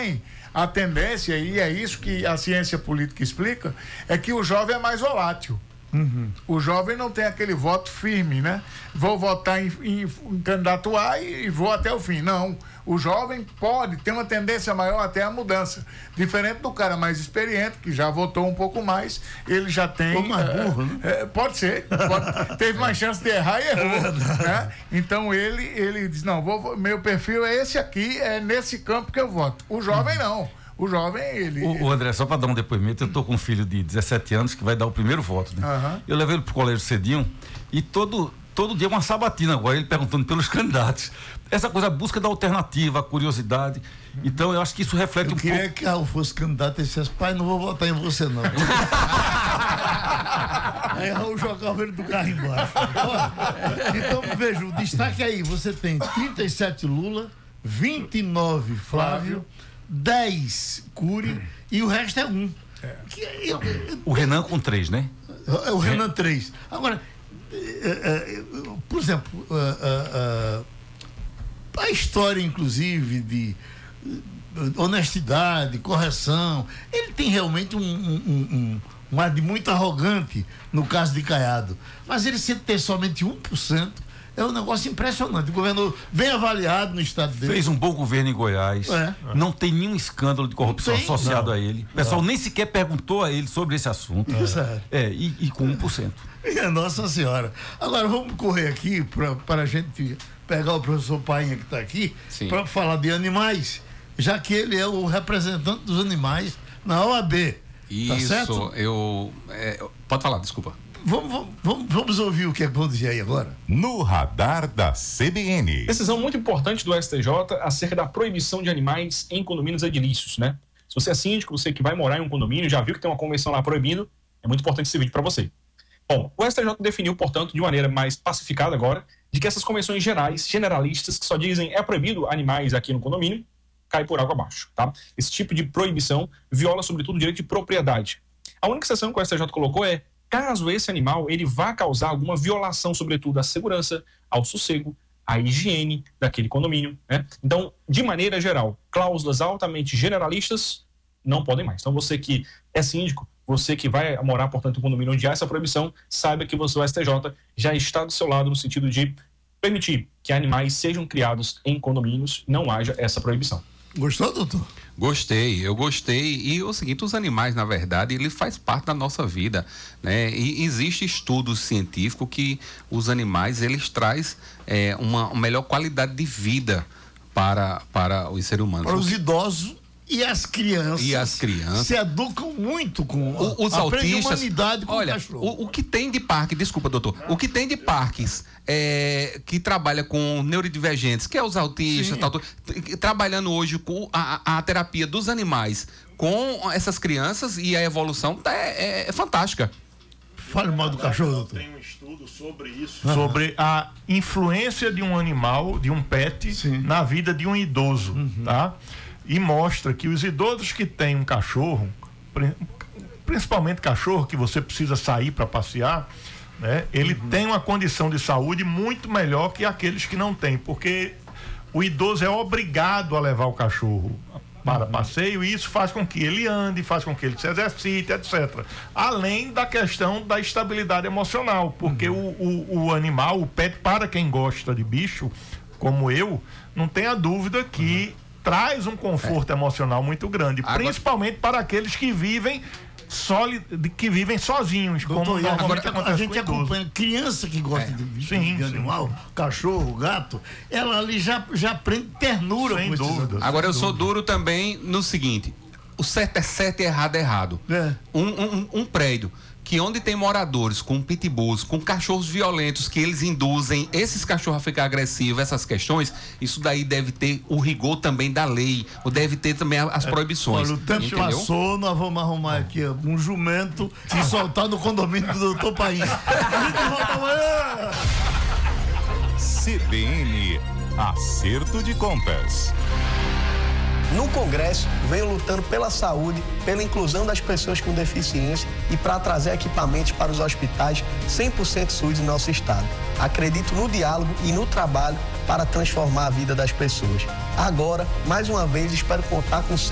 também a tendência, e é isso que a ciência política explica, é que o jovem é mais volátil. O jovem não tem aquele voto firme, né? Vou votar em candidato A e vou até o fim. Não. O jovem pode ter uma tendência maior até a mudança. Diferente do cara mais experiente, que já votou um pouco mais, ele já tem. Ou mais burro, né? Pode ser. Teve mais chance de errar e errou. Né? Então ele diz: não, meu perfil é esse aqui, é nesse campo que eu voto. O jovem não. O jovem, O André, só para dar um depoimento, eu tô com um filho de 17 anos que vai dar o primeiro voto, né? Eu levei ele pro colégio cedinho e todo dia uma sabatina agora, ele perguntando pelos candidatos. Essa coisa, a busca da alternativa, a curiosidade. Então, eu acho que isso reflete um pouco. Eu queria que Raul fosse candidato e dissesse: pai, não vou votar em você, não. Aí Raul jogava ele do carro embaixo. Então, veja, o destaque aí: você tem 37 Lula, 29 Flávio, 10 Cury e o resto é 1. O Renan com 3, né? O Renan 3. Agora, por exemplo, a história, inclusive, de honestidade, correção, ele tem realmente um ar de muito arrogante no caso de Caiado. Mas ele sempre ter somente 1%. É um negócio impressionante. O governo bem avaliado no estado dele. Fez um bom governo em Goiás. Não tem nenhum escândalo de corrupção associado a ele. O pessoal nem sequer perguntou a ele sobre esse assunto. E com 1%. Minha Nossa Senhora. Agora vamos correr aqui para a gente pegar o professor Painha que está aqui para falar de animais, já que ele é o representante dos animais na OAB. Isso, tá certo? Pode falar, desculpa. Vamos ouvir o que é que vão dizer aí agora. No radar da CBN. Decisão muito importante do STJ acerca da proibição de animais em condomínios edilícios, né? Se você é síndico, você que vai morar em um condomínio, já viu que tem uma convenção lá proibindo, é muito importante esse vídeo para você. Bom, o STJ definiu, portanto, de maneira mais pacificada agora, de que essas convenções gerais, generalistas, que só dizem é proibido animais aqui no condomínio, cai por água abaixo, tá? Esse tipo de proibição viola, sobretudo, o direito de propriedade. A única exceção que o STJ colocou é caso esse animal ele vá causar alguma violação, sobretudo, à segurança, ao sossego, à higiene daquele condomínio, né? Então, de maneira geral, cláusulas altamente generalistas não podem mais. Então, você que é síndico, você que vai morar, portanto, em um condomínio onde há essa proibição, saiba que você, o STJ, já está do seu lado no sentido de permitir que animais sejam criados em condomínios, não haja essa proibição. Gostou, doutor? Eu gostei. E o seguinte, os animais, na verdade, ele faz parte da nossa vida, né? E existe estudo científico que os animais, eles trazem uma melhor qualidade de vida para os seres humanos. Para os idosos e as crianças. Se educam muito com os autistas. Humanidade com olha, o cachorro. O que tem de parque, desculpa, doutor, o que tem de parques que trabalha com neurodivergentes, que é os autistas, trabalhando hoje com a terapia dos animais com essas crianças, e a evolução é fantástica. Fale mal do cachorro, doutor. Tem um estudo sobre isso, sobre a influência de um animal, de um pet, na vida de um idoso, tá? E mostra que os idosos que têm um cachorro, principalmente cachorro que você precisa sair para passear, né? Ele tem uma condição de saúde muito melhor que aqueles que não têm, porque o idoso é obrigado a levar o cachorro para passeio, e isso faz com que ele ande, faz com que ele se exercite, etc. Além da questão da estabilidade emocional, porque o animal, o pet, para quem gosta de bicho, como eu, não tenha dúvida que traz um conforto emocional muito grande, principalmente para aqueles que vivem sozinhos. Doutor, como normalmente acontece a gente com o idoso. acompanha criança que gosta de animal, cachorro, gato, ela ali já aprende ternura. Sem dúvida. Agora eu sou duro também no seguinte: o certo é certo e errado é errado. Um prédio que onde tem moradores com pitbulls, com cachorros violentos, que eles induzem esses cachorros a ficar agressivos, essas questões, isso daí deve ter o rigor também da lei, ou deve ter também as proibições. Olha, o tempo passou, nós vamos arrumar aqui um jumento e soltar no condomínio do doutor Painha. A gente volta amanhã! CBN, acerto de contas. No Congresso, venho lutando pela saúde, pela inclusão das pessoas com deficiência e para trazer equipamentos para os hospitais 100% SUS do nosso estado. Acredito no diálogo e no trabalho para transformar a vida das pessoas. Agora, mais uma vez, espero contar com